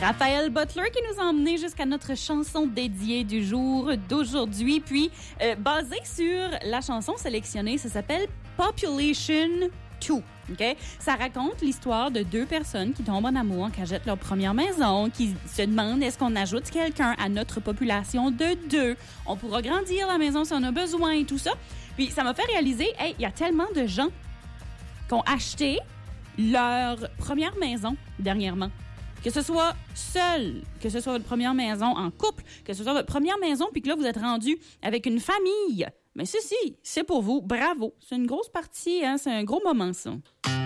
Raphaël Butler qui nous a emmenés jusqu'à notre chanson dédiée du jour d'aujourd'hui. Puis, basée sur la chanson sélectionnée, ça s'appelle Population 2. Okay? Ça raconte l'histoire de deux personnes qui tombent en amour quand jettent leur première maison, qui se demandent est-ce qu'on ajoute quelqu'un à notre population de 2. On pourra grandir la maison si on a besoin et tout ça. Puis, ça m'a fait réaliser, hey, il y a tellement de gens qui ont acheté leur première maison dernièrement. Que ce soit seul, que ce soit votre première maison en couple, que ce soit votre première maison, puis que là, vous êtes rendu avec une famille. Mais ceci, c'est pour vous. Bravo. C'est une grosse partie, hein? C'est un gros moment, ça.